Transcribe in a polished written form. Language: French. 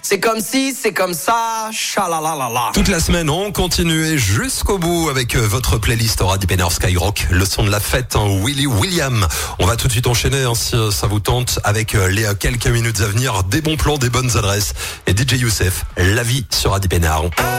C'est comme si, c'est comme ça, chalalalala. Toute la semaine, on continue jusqu'au bout avec votre playlist Radio Pénard Skyrock, le son de la fête, Willy William. On va tout de suite enchaîner, si ça vous tente, avec les quelques minutes à venir, des bons plans, des bonnes adresses. Et DJ Youssef, la vie sur Radio Pénard.